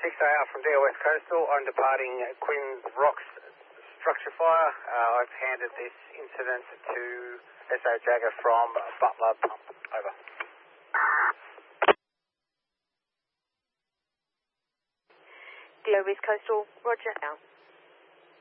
6AR from DL West Coastal. I'm departing Quinn Rocks structure fire. I've handed this incident to SA Jagger from Butler Pump. Over. DL West Coastal, roger, out.